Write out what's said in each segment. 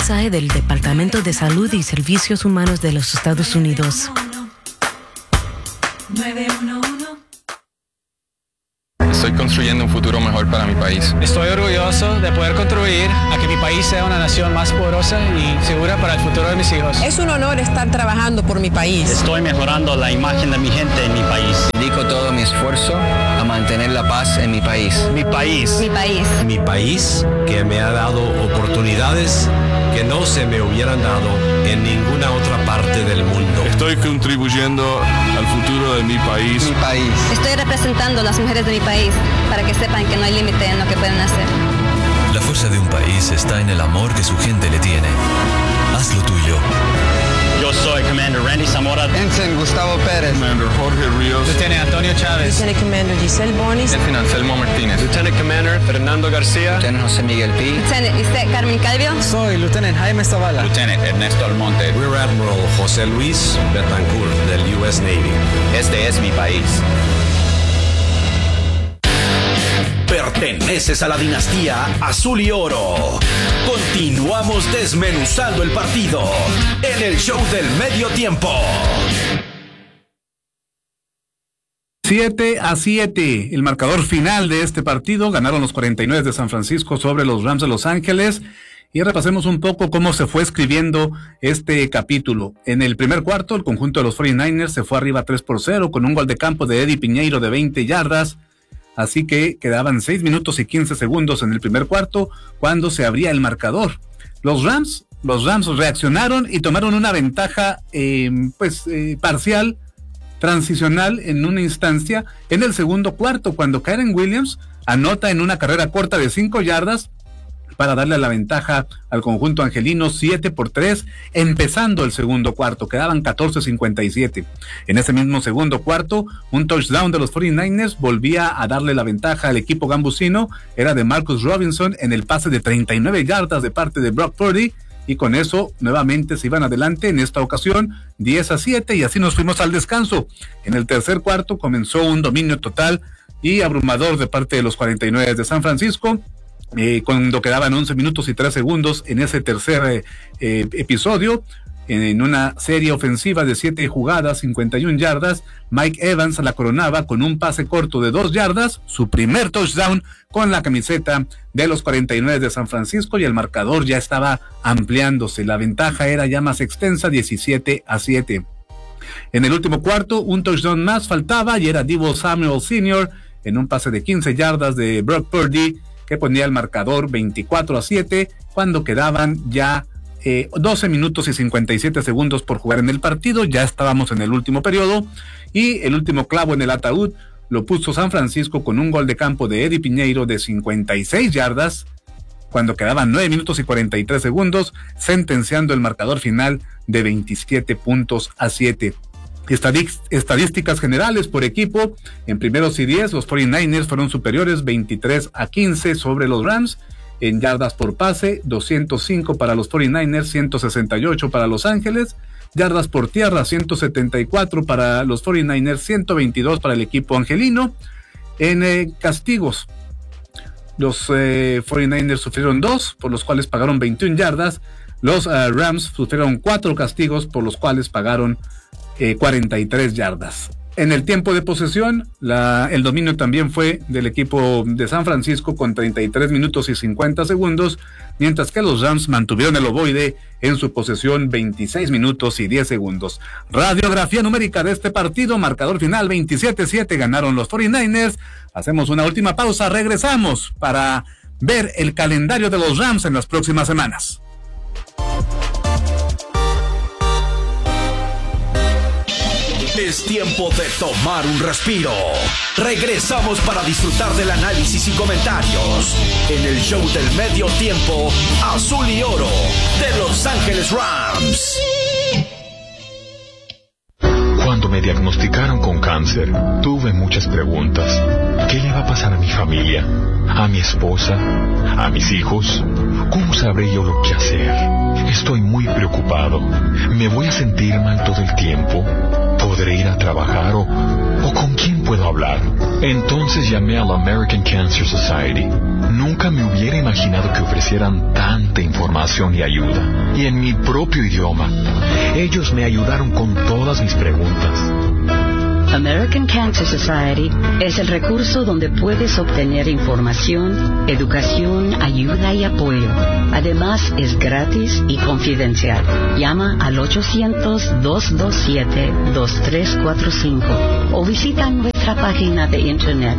mensaje del Departamento de Salud y Servicios Humanos de los Estados Unidos. 911. Estoy construyendo un futuro mejor para mi país. Estoy orgulloso de poder contribuir a que mi país sea una nación más poderosa y segura para el futuro de mis hijos. Es un honor estar trabajando por mi país. Estoy mejorando la imagen de mi gente en mi país. Dedico todo mi esfuerzo a mantener la paz en mi país. Mi país. Mi país. Mi país, que me ha dado oportunidades que no se me hubieran dado en ninguna otra parte del mundo. Estoy contribuyendo al futuro de mi país. Mi país. Estoy representando a las mujeres de mi país para que sepan que no hay límite en lo que pueden hacer. La fuerza de un país está en el amor que su gente le tiene. Haz lo tuyo. Yo soy Commander Randy Zamora. Ensign Gustavo Pérez. Commander Jorge Ríos. Lieutenant Antonio Chávez. Lieutenant Commander Giselle Bonis. Lieutenant Anselmo Martínez. Lieutenant Commander Fernando García. Lieutenant José Miguel Pi. Lieutenant Lisette Carmen Calvio. Soy Lieutenant Jaime Zavala. Lieutenant Ernesto Almonte. Rear Admiral José Luis Betancourt del U.S. Navy. Este es mi país. Perteneces a la dinastía Azul y Oro. Continuamos desmenuzando el partido en el show del medio tiempo. 7-7, el marcador final de este partido. Ganaron los 49 de San Francisco sobre los Rams de Los Ángeles. Y repasemos un poco cómo se fue escribiendo este capítulo. En el primer cuarto, el conjunto de los 49ers se fue arriba 3-0 con un gol de campo de Eddie Piñeiro de 20 yardas. Así que quedaban 6 minutos y 15 segundos en el primer cuarto cuando se abría el marcador. Los Rams reaccionaron y tomaron una ventaja parcial, transicional en una instancia en el segundo cuarto cuando Kyren Williams anota en una carrera corta de 5 yardas para darle la ventaja al conjunto angelino 7-3, empezando el segundo cuarto. Quedaban 14:57. En ese mismo segundo cuarto, un touchdown de los 49ers volvía a darle la ventaja al equipo gambusino. Era de Marcus Robinson en el pase de 39 yardas de parte de Brock Purdy, y con eso nuevamente se iban adelante, en esta ocasión 10-7, y así nos fuimos al descanso. En el tercer cuarto comenzó un dominio total y abrumador de parte de los 49 de San Francisco. Cuando quedaban 11 minutos y 3 segundos en ese tercer episodio, en una serie ofensiva de 7 jugadas, 51 yardas, Mike Evans la coronaba con un pase corto de 2 yardas, su primer touchdown con la camiseta de los 49 de San Francisco, y el marcador ya estaba ampliándose. La ventaja era ya más extensa, 17-7. En el último cuarto, un touchdown más faltaba y era Deebo Samuel Sr. en un pase de 15 yardas de Brock Purdy, que ponía el marcador 24-7 cuando quedaban ya 12 minutos y 57 segundos por jugar en el partido. Ya estábamos en el último periodo y el último clavo en el ataúd lo puso San Francisco con un gol de campo de Eddie Piñeiro de 56 yardas cuando quedaban 9 minutos y 43 segundos, sentenciando el marcador final de 27-7. Estadísticas generales por equipo: en primeros y 10 los 49ers fueron superiores 23-15 sobre los Rams. En yardas por pase, 205 para los 49ers, 168 para Los Ángeles. Yardas por tierra, 174 para los 49ers, 122 para el equipo angelino. En castigos, los 49ers sufrieron 2, por los cuales pagaron 21 yardas. Los Rams sufrieron 4 castigos, por los cuales pagaron 43 yardas. En el tiempo de posesión, el dominio también fue del equipo de San Francisco con 33 minutos y 50 segundos, mientras que los Rams mantuvieron el ovoide en su posesión 26 minutos y 10 segundos. Radiografía numérica de este partido: marcador final 27-7, ganaron los 49ers. Hacemos una última pausa, regresamos para ver el calendario de los Rams en las próximas semanas. Es tiempo de tomar un respiro. Regresamos para disfrutar del análisis y comentarios en el show del medio tiempo Azul y Oro de Los Ángeles Rams. Cuando me diagnosticaron con cáncer, tuve muchas preguntas. ¿Qué le va a pasar a mi familia? ¿A mi esposa? ¿A mis hijos? ¿Cómo sabré yo lo que hacer? Estoy muy preocupado. ¿Me voy a sentir mal todo el tiempo? ¿Podré ir a trabajar o con quién puedo hablar. Entonces llamé a la American Cancer Society. Nunca me hubiera imaginado que ofrecieran tanta información y ayuda. Y en mi propio idioma. Ellos me ayudaron con todas mis preguntas. American Cancer Society es el recurso donde puedes obtener información, educación, ayuda y apoyo. Además, es gratis y confidencial. Llama al 800-227-2345 o visita nuestra página de internet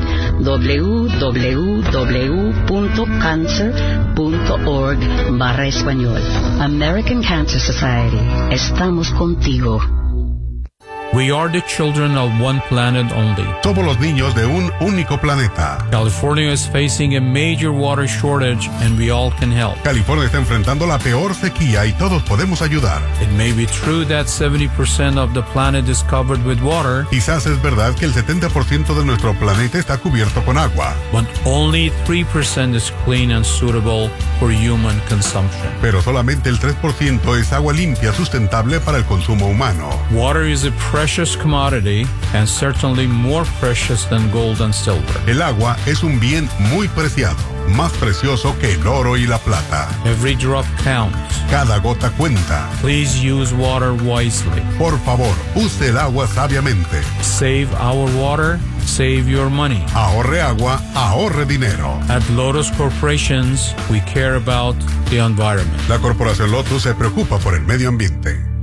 www.cancer.org/español. American Cancer Society. Estamos contigo. We are the children of one planet only. Somos los niños de un único planeta. California is facing a major water shortage and we all can help. California está enfrentando la peor sequía y todos podemos ayudar. It may be true that 70% of the planet is covered with water. Quizás es verdad que el 70% de nuestro planeta está cubierto con agua. But only 3% is clean and suitable for human consumption. Pero solamente el 3% es agua limpia sustentable para el consumo humano. Water is a precious commodity and certainly more precious than gold and silver. El agua es un bien muy preciado, más precioso que el oro y la plata. Every drop counts. Cada gota cuenta. Please use water wisely. Por favor, use el agua sabiamente. Save our water, save your money. Ahorre agua, ahorre dinero. At Lotus Corporations, we care about the environment. La corporación Lotus se preocupa por el medio ambiente.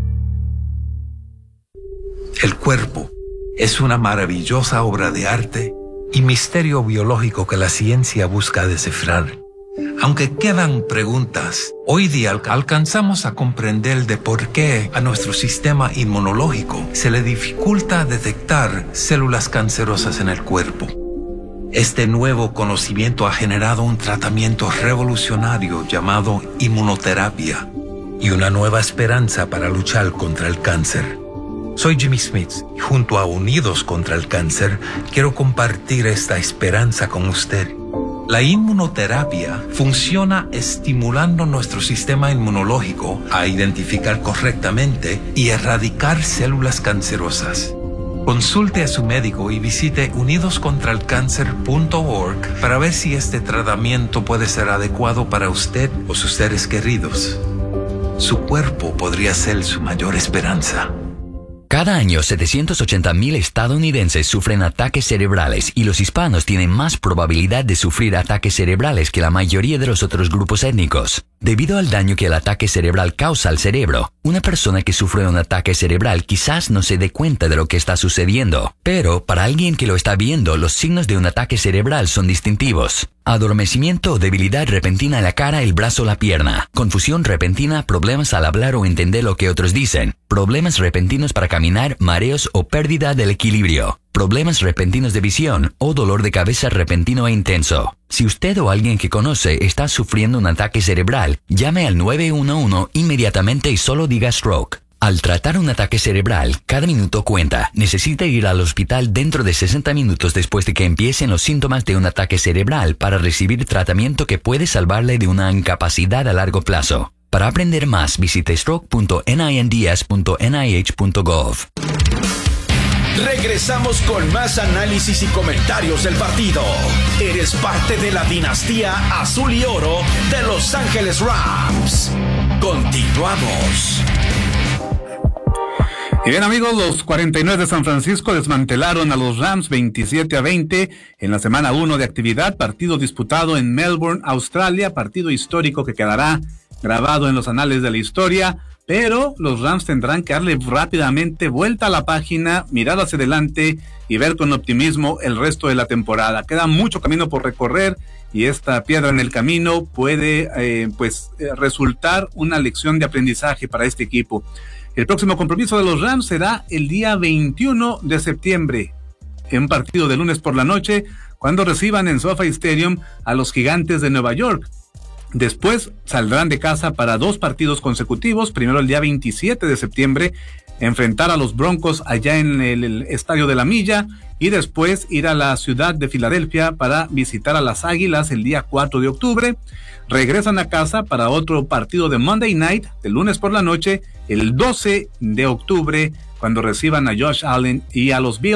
El cuerpo es una maravillosa obra de arte y misterio biológico que la ciencia busca descifrar. Aunque quedan preguntas, hoy día alcanzamos a comprender de por qué a nuestro sistema inmunológico se le dificulta detectar células cancerosas en el cuerpo. Este nuevo conocimiento ha generado un tratamiento revolucionario llamado inmunoterapia y una nueva esperanza para luchar contra el cáncer. Soy Jimmy Smith y junto a Unidos contra el Cáncer quiero compartir esta esperanza con usted. La inmunoterapia funciona estimulando nuestro sistema inmunológico a identificar correctamente y erradicar células cancerosas. Consulte a su médico y visite unidoscontralcancer.org para ver si este tratamiento puede ser adecuado para usted o sus seres queridos. Su cuerpo podría ser su mayor esperanza. Cada año, 780,000 estadounidenses sufren ataques cerebrales y los hispanos tienen más probabilidad de sufrir ataques cerebrales que la mayoría de los otros grupos étnicos. Debido al daño que el ataque cerebral causa al cerebro, una persona que sufre un ataque cerebral quizás no se dé cuenta de lo que está sucediendo, pero para alguien que lo está viendo, los signos de un ataque cerebral son distintivos. Adormecimiento o debilidad repentina en la cara, el brazo o la pierna. Confusión repentina, problemas al hablar o entender lo que otros dicen. Problemas repentinos para caminar, mareos o pérdida del equilibrio. Problemas repentinos de visión o dolor de cabeza repentino e intenso. Si usted o alguien que conoce está sufriendo un ataque cerebral, llame al 911 inmediatamente y solo diga stroke. Al tratar un ataque cerebral, cada minuto cuenta. Necesita ir al hospital dentro de 60 minutos después de que empiecen los síntomas de un ataque cerebral para recibir tratamiento que puede salvarle de una incapacidad a largo plazo. Para aprender más, visite stroke.ninds.nih.gov. Regresamos con más análisis y comentarios del partido. Eres parte de la dinastía azul y oro de Los Ángeles Rams. Continuamos. Y bien, amigos, los 49 de San Francisco desmantelaron a los Rams 27-20 en la semana 1 de actividad, partido disputado en Melbourne, Australia, partido histórico que quedará grabado en los anales de la historia, pero los Rams tendrán que darle rápidamente vuelta a la página, mirar hacia adelante y ver con optimismo el resto de la temporada. Queda mucho camino por recorrer y esta piedra en el camino puede resultar una lección de aprendizaje para este equipo. El próximo compromiso de los Rams será el día 21 de septiembre, en un partido de lunes por la noche, cuando reciban en SoFi Stadium a los Gigantes de Nueva York. Después saldrán de casa para 2 partidos consecutivos, primero el día 27 de septiembre, enfrentar a los Broncos allá en el Estadio de la Milla, y después ir a la ciudad de Filadelfia para visitar a las Águilas el día 4 de octubre. Regresan a casa para otro partido de Monday Night, de lunes por la noche, el 12 de octubre, cuando reciban a Josh Allen y a los Bills,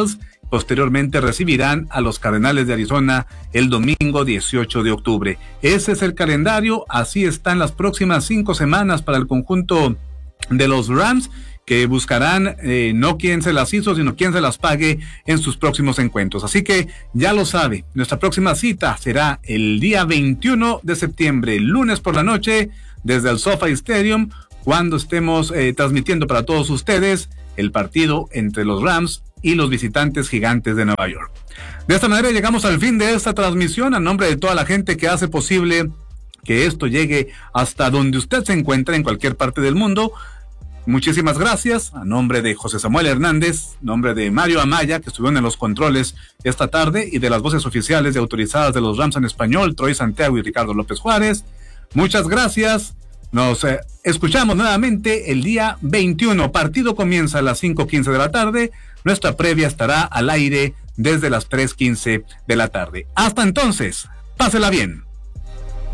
Posteriormente recibirán a los Cardenales de Arizona el domingo 18 de octubre. Ese es el calendario, así están las próximas 5 semanas para el conjunto de los Rams, que buscarán no quién se las hizo, sino quién se las pague en sus próximos encuentros. Así que ya lo sabe, nuestra próxima cita será el día 21 de septiembre, lunes por la noche, desde el SoFi Stadium, cuando estemos transmitiendo para todos ustedes el partido entre los Rams y los visitantes Gigantes de Nueva York. De esta manera llegamos al fin de esta transmisión, a nombre de toda la gente que hace posible que esto llegue hasta donde usted se encuentra en cualquier parte del mundo. Muchísimas gracias, a nombre de José Samuel Hernández, nombre de Mario Amaya, que estuvieron en los controles esta tarde, y de las voces oficiales y autorizadas de los Rams en español, Troy Santiago y Ricardo López Juárez. Muchas gracias, nos escuchamos nuevamente el día 21, partido comienza a las 5:15 de la tarde, nuestra previa estará al aire desde las 3:15 de la tarde. Hasta entonces, pásela bien.